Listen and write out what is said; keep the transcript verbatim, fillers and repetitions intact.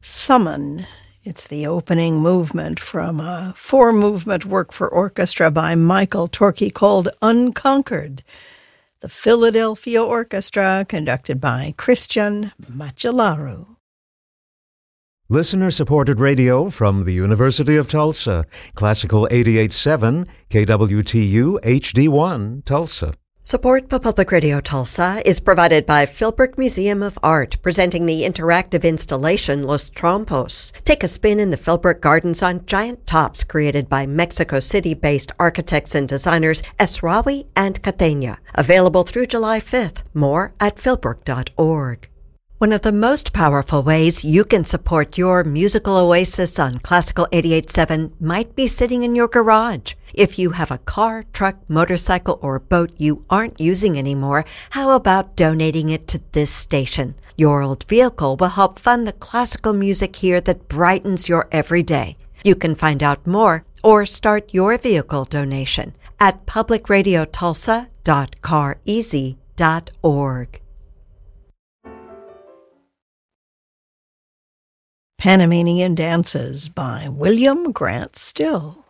Summon. It's the opening movement from a four-movement work for orchestra by Michael Torke called Unconquered. The Philadelphia Orchestra, conducted by Christian Macellaro. Listener-supported radio from the University of Tulsa. Classical eighty-eight point seven, K W T U H D one, Tulsa. Support for Public Radio Tulsa is provided by Philbrook Museum of Art, presenting the interactive installation Los Trompos. Take a spin in the Philbrook Gardens on giant tops created by Mexico City-based architects and designers Esrawi and Catena. Available through July fifth. More at philbrook dot org. One of the most powerful ways you can support your musical oasis on Classical eighty-eight point seven might be sitting in your garage. If you have a car, truck, motorcycle, or boat you aren't using anymore, how about donating it to this station? Your old vehicle will help fund the classical music here that brightens your everyday. You can find out more or start your vehicle donation at public radio tulsa dot car easy dot org. Panamanian Dances by William Grant Still.